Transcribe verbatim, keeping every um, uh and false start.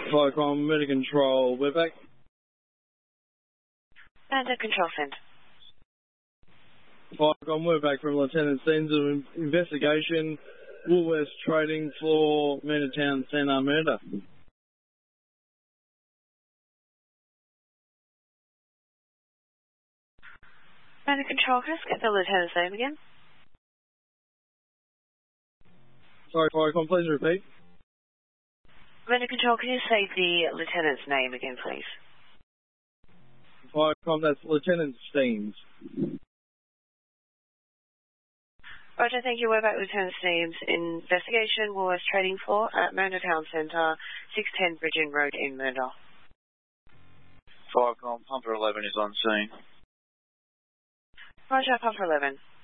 Firecom, Meta Control, we're back. And the control send. Firecom, we're back from Lieutenant Scenes of Investigation, Woolworths Trading Floor, Murder Town Centre, Murder. And the control, can I just get the lieutenant's name again? Sorry, Firecom, please repeat. Murder control, can you say the lieutenant's name again, please? Firecom, that's Lieutenant Steens. Roger, thank you. We're back with Lieutenant Steens. Investigation, Woolworths Trading Floor at Murder Town Centre, six ten Bridgeon Road in Murder. Firecom, Pumper eleven is on scene. Roger, Pumper eleven.